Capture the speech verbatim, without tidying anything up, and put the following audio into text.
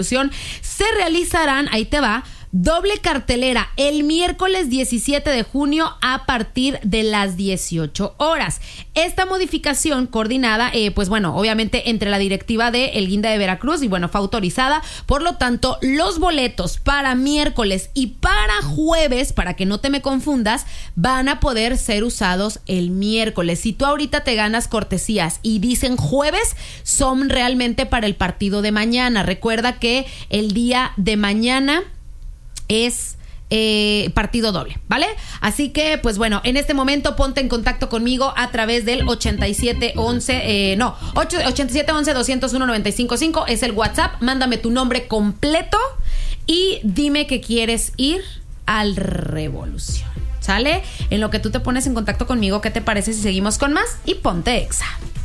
se realizarán, ahí te va, doble cartelera el miércoles diecisiete de junio a partir de las dieciocho horas. Esta modificación coordinada, eh, pues bueno, obviamente entre la directiva de El Guinda de Veracruz y bueno, fue autorizada. Por lo tanto, los boletos para miércoles y para jueves, para que no te me confundas, van a poder ser usados el miércoles. Si tú ahorita te ganas cortesías y dicen jueves, son realmente para el partido de mañana. Recuerda que el día de mañana es eh, partido doble, ¿vale? Así que, pues bueno, en este momento ponte en contacto conmigo a través del ochenta y siete once, eh, no, ochenta y siete once doscientos uno noventa y cinco cinco, es el WhatsApp. Mándame tu nombre completo y dime que quieres ir al Revolución, ¿sale? En lo que tú te pones en contacto conmigo, ¿qué te parece si seguimos con más? Y ponte exa.